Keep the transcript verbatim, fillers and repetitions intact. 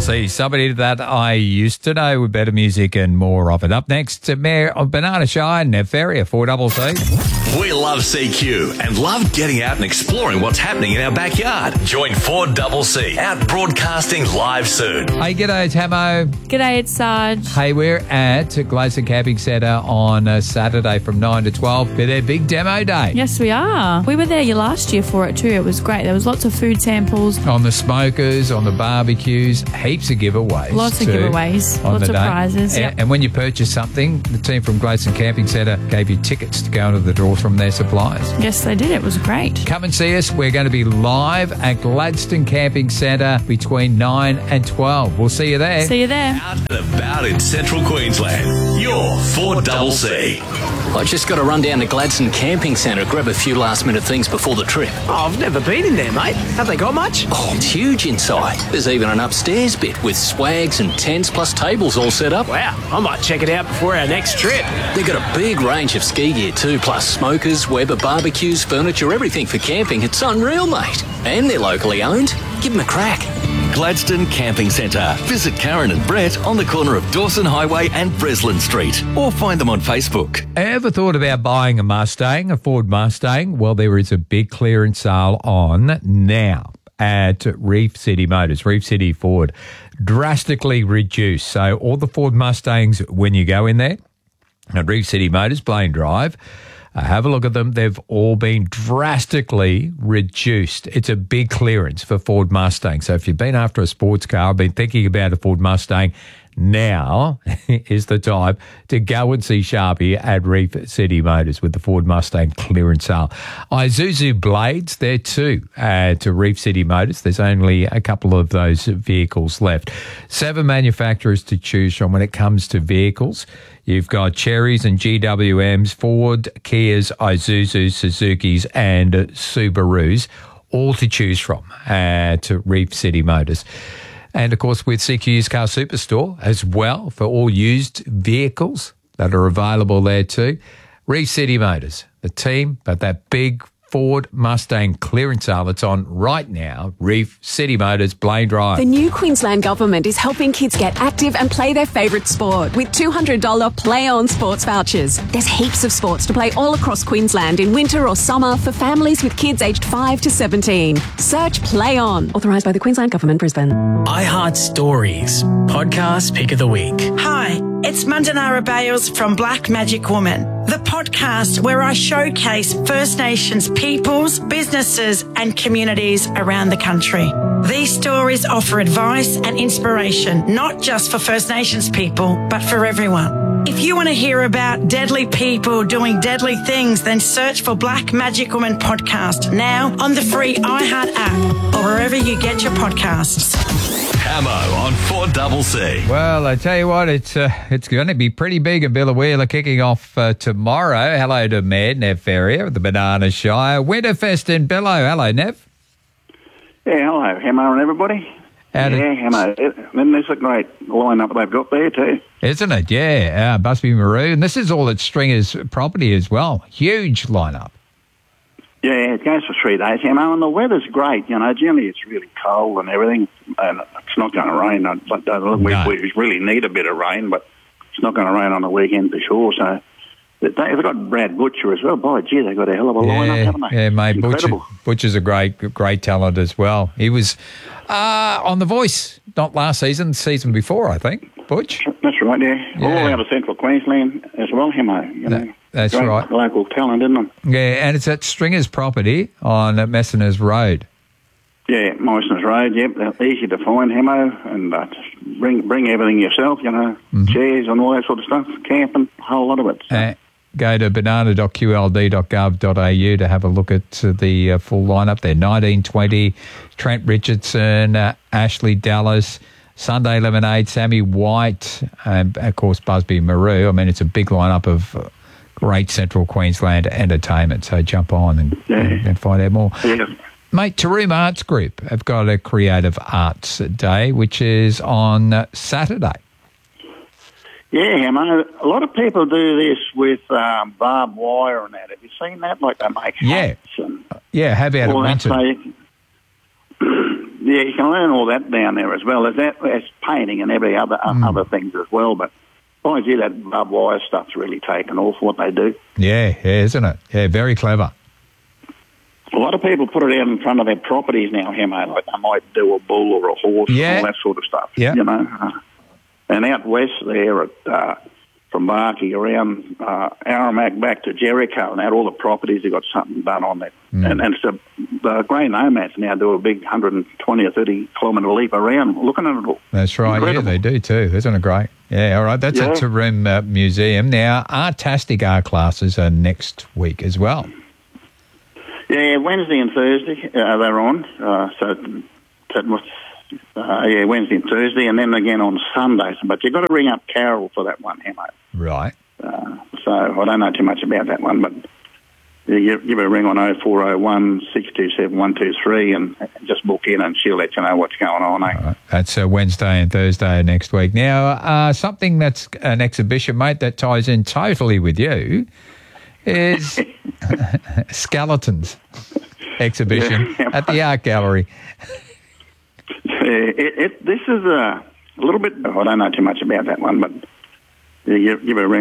C. Somebody that I used to know with better music and more of it. Up next, Mayor of Banana Shire, Nev Ferrier, four C C. We love C Q and love getting out and exploring what's happening in our backyard. Join four C C out broadcasting live soon. Hey, g'day, Tamo. G'day, it's Sarge. Hey, we're at Gladstone Camping Centre on uh, Saturday from nine to twelve for their big demo day. Yes, we are. We were there last year for it too. It was great. There was lots of food samples. On the smokers, on the barbecues, heaps of giveaways. Lots of too, giveaways. Lots of day. prizes. And, Yep. and when you purchase something, the team from Gladstone Camping Centre gave you tickets to go into the draw from their suppliers. Yes, they did. It was great. Come and see us. We're going to be live at Gladstone Camping Centre between nine and twelve. We'll see you there. See you there. Out and about in central Queensland. You're four C C. I just got to run down to Gladstone Camping Centre, grab a few last-minute things before the trip. Oh, I've never been in there, mate. Have they got much? Oh, it's huge inside. There's even an upstairs bit with swags and tents plus tables all set up. Wow, I might check it out before our next trip. They've got a big range of ski gear too, plus smokers, Weber barbecues, furniture, everything for camping. It's unreal, mate. And they're locally owned. Give them a crack. Gladstone Camping Centre. Visit Karen and Brett on the corner of Dawson Highway and Breslin Street, or find them on Facebook. Ever thought about buying a Mustang, a Ford Mustang? Well, there is a big clearance sale on now at Reef City Motors, Reef City Ford, drastically reduced. So all the Ford Mustangs, when you go in there, at Reef City Motors, Blaine Drive, Uh, have a look at them. They've all been drastically reduced. It's a big clearance for Ford Mustang. So if you've been after a sports car, been thinking about a Ford Mustang, now is the time to go and see Sharpie at Reef City Motors with the Ford Mustang clearance sale. Isuzu Blades, there too, uh, to Reef City Motors. There's only a couple of those vehicles left. Seven manufacturers to choose from when it comes to vehicles. You've got Cherries and G W Ms, Ford, Kias, Isuzu, Suzuki's and Subarus, all to choose from uh, to Reef City Motors. And, of course, with C Q Used Car Superstore as well for all used vehicles that are available there too. Reef City Motors, the team, but that big Ford Mustang clearance sale that's on right now, Reef City Motors, Blaine Drive. The new Queensland Government is helping kids get active and play their favourite sport with two hundred dollars Play On sports vouchers. There's heaps of sports to play all across Queensland in winter or summer for families with kids aged five to seventeen. Search Play On. Authorised by the Queensland Government, Brisbane. iHeart Stories, podcast pick of the week. Hi, it's Mandanara Bales from Black Magic Woman, the podcast where I showcase First Nations peoples, businesses and communities around the country. These stories offer advice and inspiration, not just for First Nations people, but for everyone. If you want to hear about deadly people doing deadly things, then search for Black Magic Woman podcast now on the free iHeart app or wherever you get your podcasts. Hamo on four C C. Well, I tell you what, it's uh, it's going to be pretty big at Billawheeler kicking off uh, tomorrow. Hello to Mayor Nev Ferrier of the Banana Shire. Winterfest in Billow. Hello, Nev. Yeah, hello, Hamo and everybody. How did- yeah, Hamo. And there's a great lineup they've got there too. Isn't it? Yeah, uh, Busby Maroon. And this is all at Stringer's property as well. Huge lineup. Yeah, it goes for three days, Hamo, and the weather's great. You know, generally it's really cold and everything, and it's not going to rain. I, I, we, No. we really need a bit of rain, but it's not going to rain on the weekend for sure. So they've got Brad Butcher as well. Boy, gee, they've got a hell of a lineup, haven't they? Yeah, mate. Butcher, Incredible. Butcher's a great, great talent as well. He was uh, on The Voice, not last season, the season before, I think. Butch. That's right, yeah. Yeah. All out of central Queensland as well, Hamo. You know. That- that's Great right. Local talent, isn't it? Yeah, and it's at Stringer's property on uh, Messoners Road. Yeah, Morrison's Road, yep. They're easy to find, Hamo, and uh, just bring bring everything yourself, you know, Mm-hmm. chairs and all that sort of stuff, camping, a whole lot of it. So. Uh, go to banana dot q l d dot gov dot a u to have a look at uh, the uh, full lineup there. nineteen twenty, Trent Richardson, uh, Ashley Dallas, Sunday Lemonade, Sammy White, and, of course, Busby Maru. I mean, it's a big lineup of uh, great Central Queensland entertainment. So jump on and, Yeah. and, and find out more. Yeah. Mate, Taroom Arts Group have got a Creative Arts Day, which is on uh, Saturday. Yeah, Hamo, a lot of people do this with um, barbed wire and that. Have you seen that? Like they make Yeah. hats and Yeah, how about all it that. winter? So, Yeah, you can learn all that down there as well. As that, as painting and every other Mm. other things as well. But I see that barbed wire stuff's really taken off what they do. Yeah, yeah, isn't it? Yeah, very clever. A lot of people put it out in front of their properties now, Hemo, like they might do a bull or a horse Yeah. and all that sort of stuff. Yeah. You know. Uh, and out west there at uh, from Barkey around uh, Aramac back to Jericho and that, all the properties have got something done on that. Mm. And, and so the grey nomads now do a big one hundred twenty or thirty kilometre leap around looking at it all. That's right. Incredible. Yeah, they do too. Isn't it great? Yeah, all right. That's Yeah. at Taroom uh, Museum. Now, Artastic art classes are next week as well. Yeah, Wednesday and Thursday uh, they're on. Uh, so that was, uh, yeah, Wednesday and Thursday, and then again on Sundays. But you've got to ring up Carol for that one, Hemo. Right. Uh, so I don't know too much about that one, but you give her a ring on oh four oh one, six two seven, one two three and just book in and she'll let you know what's going on. Eh? Right. That's uh, Wednesday and Thursday next week. Now, uh, something that's an exhibition, mate, that ties in totally with you is Skeletons exhibition Yeah. at the Art Gallery. It, it, this is a little bit, I don't know too much about that one, but you give her a ring